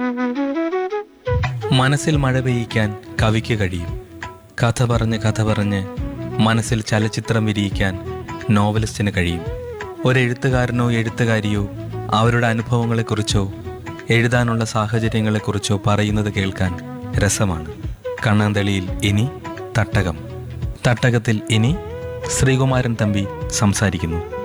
മനസ്സിൽ മഴ പെയ്യിക്കാൻ കവിക്ക് കഴിയും. കഥ പറഞ്ഞ് മനസ്സിൽ ചലച്ചിത്രം വിരിയിക്കാൻ നോവലിസ്റ്റിന് കഴിയും. ഒരെഴുത്തുകാരനോ എഴുത്തുകാരിയോ അവരുടെ അനുഭവങ്ങളെക്കുറിച്ചോ എഴുതാനുള്ള സാഹചര്യങ്ങളെക്കുറിച്ചോ പറയുന്നത് കേൾക്കാൻ രസമാണ്. കണ്ണാന്തളിയിൽ ഇനി തട്ടകം. തട്ടകത്തിൽ ഇനി ശ്രീകുമാരൻ തമ്പി സംസാരിക്കുന്നു.